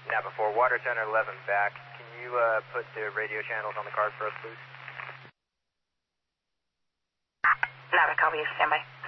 Napa 4, Water Center 11 back. Can you put the radio channels on the card for us, please? Napa, copy, stand by.